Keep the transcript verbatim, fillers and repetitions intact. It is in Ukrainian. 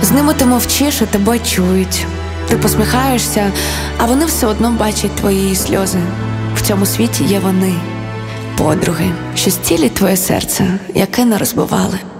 З ними ти мовчиш, а тебе чують. Ти посміхаєшся, а вони все одно бачать твої сльози. В цьому світі є вони, подруги, що зцілять твоє серце, яке не розбивали.